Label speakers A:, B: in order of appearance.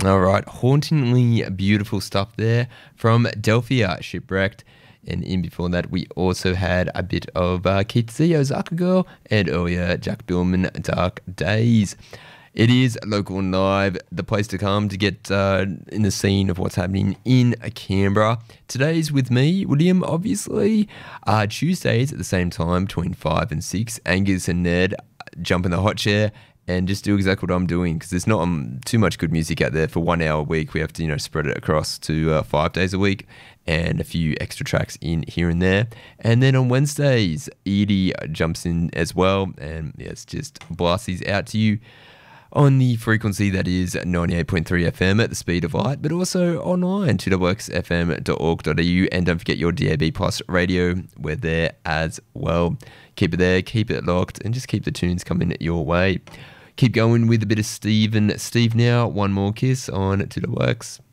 A: All right, hauntingly beautiful stuff there from Delphia, Shipwrecked. And in before that, we also had a bit of Keith Z, Osaka Girl, and earlier Jack Billman, Dark Days. It is local and live, the place to come to get in the scene of what's happening in Canberra. Today's with me, William, obviously. Tuesdays at the same time, between 5 and 6, Angus and Ned jump in the hot chair and just do exactly what I'm doing, because there's not too much good music out there for 1 hour a week. We have to, spread it across to 5 days a week and a few extra tracks in here and there. And then on Wednesdays, Edie jumps in as well, and it's just blasts these out to you on the frequency that is 98.3 FM at the speed of light, but also online, 2xfm.org.au, and don't forget your DAB Plus radio. We're there as well. Keep it there, keep it locked, and just keep the tunes coming your way. Keep going with a bit of Steve now. One More Kiss on 2XX.